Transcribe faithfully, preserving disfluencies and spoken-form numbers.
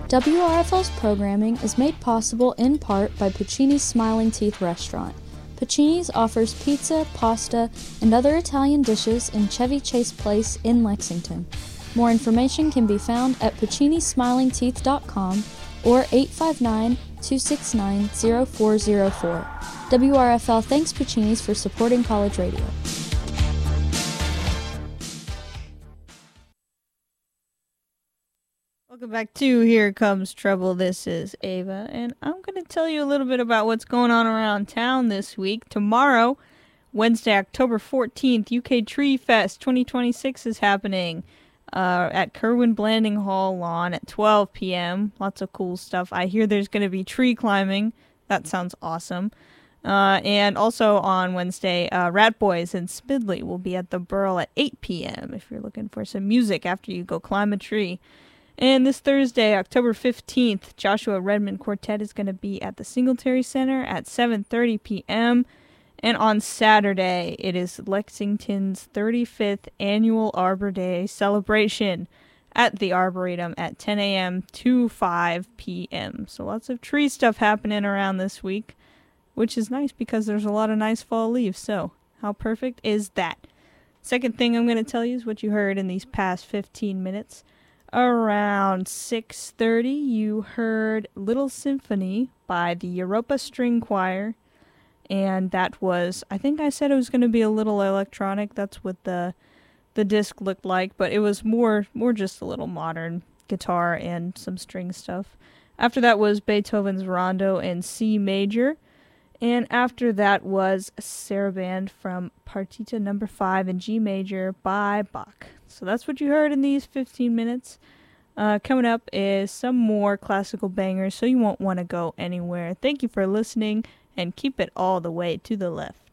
W R F L's programming is made possible in part by Puccini's Smiling Teeth Restaurant. Puccini's offers pizza, pasta, and other Italian dishes in Chevy Chase Place in Lexington. More information can be found at puccini smiling teeth dot com or eight five nine, two six nine, zero four zero four. W R F L thanks Puccini's for supporting college radio. Welcome back to Here Comes Trouble. This is Ava, and I'm going to tell you a little bit about what's going on around town this week. Tomorrow, Wednesday, October fourteenth, U K Tree Fest twenty twenty-six is happening uh, at Kerwin Blanding Hall lawn at twelve p.m. Lots of cool stuff. I hear there's going to be tree climbing. That sounds awesome. Uh, and also on Wednesday, uh, Rat Boys and Smidley will be at the Burl at eight p.m. if you're looking for some music after you go climb a tree. And this Thursday, October fifteenth, Joshua Redmond Quartet is going to be at the Singletary Center at seven thirty p.m. And on Saturday, it is Lexington's thirty-fifth Annual Arbor Day celebration at the Arboretum at ten a.m. to five p.m. So lots of tree stuff happening around this week, which is nice because there's a lot of nice fall leaves. So how perfect is that? Second thing I'm going to tell you is what you heard in these past fifteen minutes. Around six thirty, you heard Little Symphony by the Europa String Choir, and that was, I think I said it was going to be a little electronic. That's what the the disc looked like, but it was more more just a little modern guitar and some string stuff. After that was Beethoven's Rondo in C major, and after that was Saraband from Partita number five in G major by Bach. So that's what you heard in these fifteen minutes. Uh, coming up is some more classical bangers, so you won't want to go anywhere. Thank you for listening, and keep it all the way to the left.